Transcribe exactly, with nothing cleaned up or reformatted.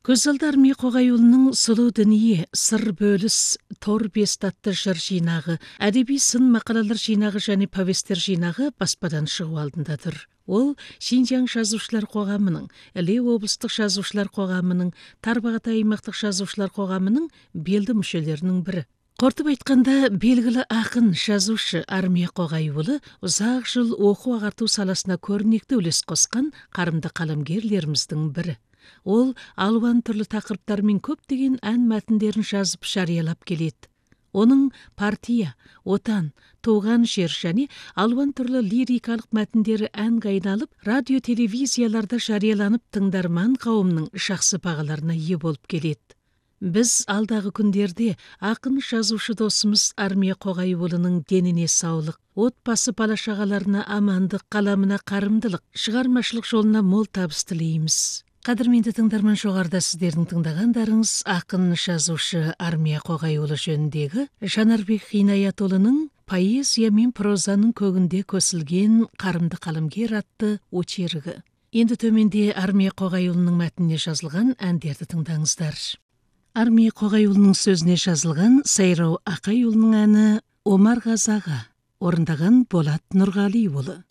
Көз алды Армия Қоғайұлының «Сұлу дүние, сыр бөліс, тор бес» атты жыр жинағы, әдеби сын мақалалар жинағы және повестер жинағы баспадан шығу алдындаdır. Ол Шинжаң жазушылар қоғамының, Іле облыстық жазушылар қоғамының, Тарбағатай аймақтық жазушылар қоғамының белді мүшелерінің бірі. Қортып айтқанда, белгілі ақын, жазушы Армия Қоғайұлы ұзақ жыл оқу ағарту саласына көрнекті үлес қосқан қарымды қаламгерлеріміздің бірі. Ол алуан түрлі тақырыптармен көптеген ән мәтіндерін жазып жариялап келеді. Оның партия, отан, туған жер және алуан түрлі лирикалық мәтіндері әнге айналып, радио-телевизияларда жарияланып тыңдарман қауымның жақсы бағаларына ие болып келеді. Біз алдағы күндерде ақын жазушы досымыз Армия Қоғайұлының деніне саулық, отбасы бала-шағаларына амандық, қаламына қарымдылық, шығармашылық жолына мол табыс тілейміз. Қадірменді тыңдарман, жоғарыда сіздердің тыңдағандарыңыз ақын жазушы Армия Қоғайұлы жөніндегі Жанарбек Хинаятұлының «Поэзия мен прозаның көгінде көсілген қарымды қаламгер» атты очергі. Енді төменде Армия Қоғайұлының мәтініне жазылған әндерді тыңдаңыздар. Армия Қоғайұлының сөзіне жазылған Сайрау Ақайұлының әні «Омар Ғазаға», орындаған Болат Нұрғалиұлы.